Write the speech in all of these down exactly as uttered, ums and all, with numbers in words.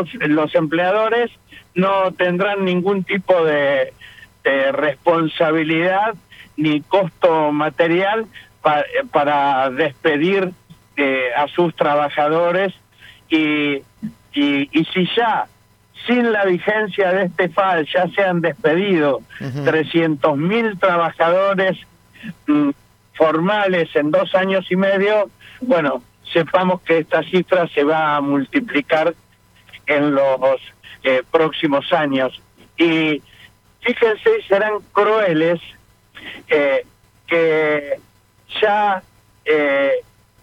los, los empleadores no tendrán ningún tipo de, de responsabilidad ni costo material pa, para despedir eh, a sus trabajadores y, y, y si ya sin la vigencia de este F A L ya se han despedido uh-huh. trescientos mil trabajadores mm, formales en dos años y medio, bueno, sepamos que esta cifra se va a multiplicar en los eh, próximos años. Y fíjense, serán crueles eh, que ya eh,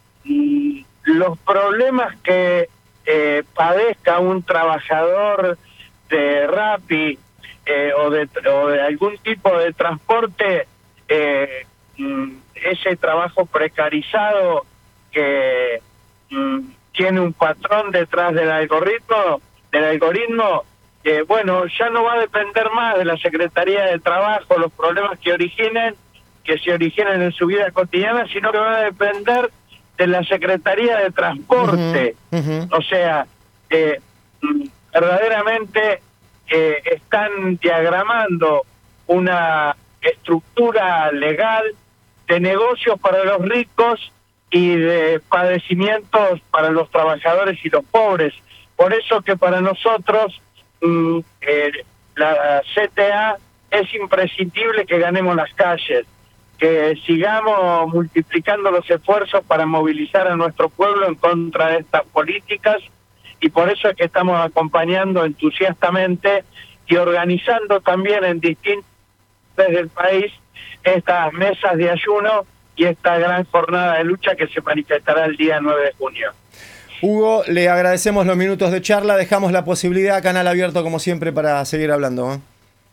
los problemas que eh, padezca un trabajador de Rappi eh, o, de, o de algún tipo de transporte, eh, ese trabajo precarizado que mm, tiene un patrón detrás del algoritmo, del algoritmo, eh, bueno, ya no va a depender más de la Secretaría de Trabajo, los problemas que originen, que se originen en su vida cotidiana, sino que van a depender de la Secretaría de Transporte. Uh-huh, uh-huh. O sea, eh, verdaderamente eh, están diagramando una estructura legal de negocios para los ricos y de padecimientos para los trabajadores y los pobres. Por eso que para nosotros mm, eh, la C T A es imprescindible que ganemos las calles, que sigamos multiplicando los esfuerzos para movilizar a nuestro pueblo en contra de estas políticas, y por eso es que estamos acompañando entusiastamente y organizando también en distintos del país estas mesas de ayuno y esta gran jornada de lucha que se manifestará el día nueve de junio. Hugo, le agradecemos los minutos de charla, dejamos la posibilidad, canal abierto como siempre para seguir hablando, ¿eh?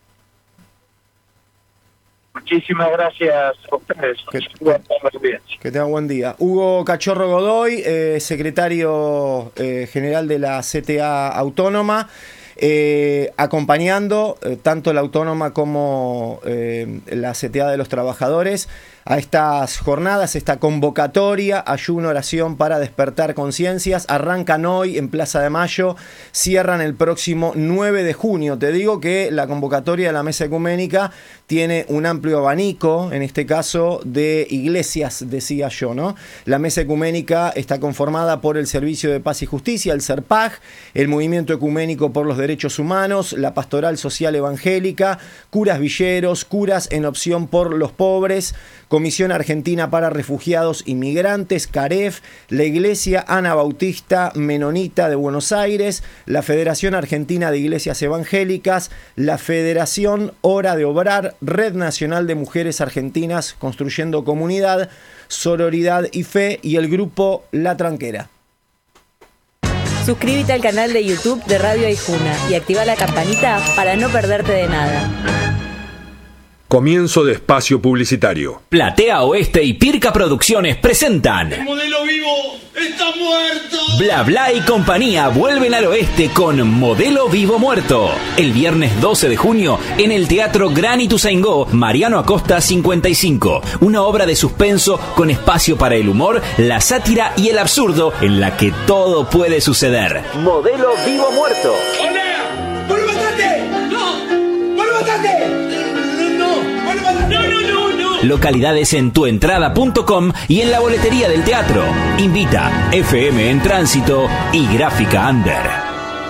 Muchísimas gracias a ustedes. Que, que tengan buen día. Hugo Cachorro Godoy, eh, secretario eh, general de la C T A Autónoma, eh, acompañando eh, tanto la Autónoma como eh, la C T A de los Trabajadores a estas jornadas, esta convocatoria, ayuno, oración para despertar conciencias. Arrancan hoy en Plaza de Mayo, cierran el próximo nueve de junio. Te digo que la convocatoria de la Mesa Ecuménica tiene un amplio abanico, en este caso de iglesias, decía yo, ¿no? La Mesa Ecuménica está conformada por el Servicio de Paz y Justicia, el SERPAJ, el Movimiento Ecuménico por los Derechos Humanos, la Pastoral Social Evangélica, curas villeros, curas en opción por los pobres, Comisión Argentina para Refugiados y Migrantes, CAREF, la Iglesia Anabautista Menonita de Buenos Aires, la Federación Argentina de Iglesias Evangélicas, la Federación Hora de Obrar, Red Nacional de Mujeres Argentinas Construyendo Comunidad, Sororidad y Fe y el grupo La Tranquera. Suscríbete al canal de YouTube de Radio Aijuna y activa la campanita para no perderte de nada. Comienzo de espacio publicitario. Platea Oeste y Pirca Producciones presentan ¡El modelo vivo está muerto! Bla Bla y compañía vuelven al oeste con Modelo Vivo Muerto. El viernes doce de junio en el Teatro Gran Ituzaingó, Mariano Acosta cincuenta y cinco. Una obra de suspenso con espacio para el humor, la sátira y el absurdo en la que todo puede suceder. Modelo Vivo Muerto. ¡Hola! ¡Vuelve bastante! ¡No! ¡Vuelve bastante! No, no, no, no. Localidades en tuentrada punto com y en la boletería del teatro. Invita F M en Tránsito y Gráfica Under.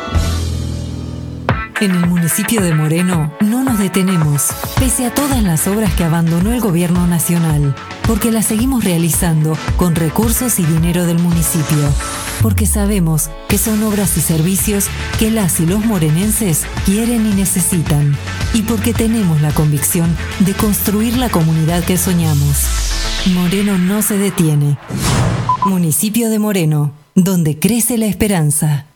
En el municipio de Moreno no nos detenemos, pese a todas las obras que abandonó el gobierno nacional, porque las seguimos realizando con recursos y dinero del municipio, porque sabemos que son obras y servicios que las y los morenenses quieren y necesitan, y porque tenemos la convicción de construir la comunidad que soñamos. Moreno no se detiene. Municipio de Moreno, donde crece la esperanza.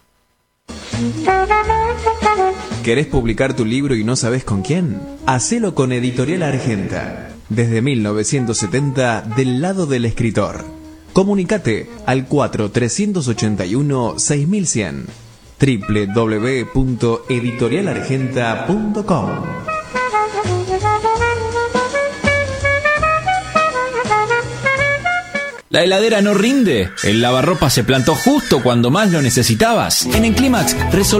¿Querés publicar tu libro y no sabés con quién? Hacelo con Editorial Argenta. Desde mil novecientos setenta, del lado del escritor. Comunicate al cuatro tres ocho uno seis mil cien. doble u doble u doble u punto editorial argenta punto com. ¿La heladera no rinde? ¿El lavarropa se plantó justo cuando más lo necesitabas? En Enclimax resolvemos